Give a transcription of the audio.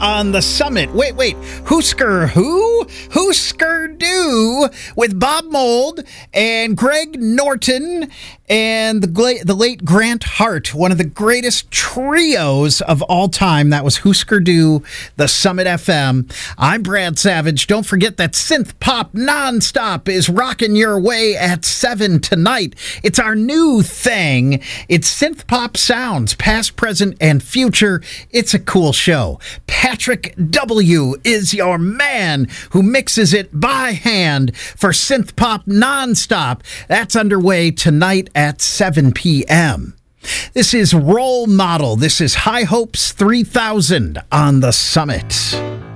on the Summit. Wait. Husker who? Husker Du with Bob Mould and Greg Norton and the late Grant Hart, one of the greatest trios of all time. That was Husker Du, the Summit FM. I'm Brad Savage. Don't forget that Synth Pop Nonstop is rocking your way at 7 tonight. It's our new thing. It's Synth Pop sounds, past, present, and future. It's a cool show. Patrick W. is your man who mixes it by hand for Synth Pop Nonstop. That's underway tonight at 7 p.m. This is Role Model. This is High Hopes 3000 on the Summit.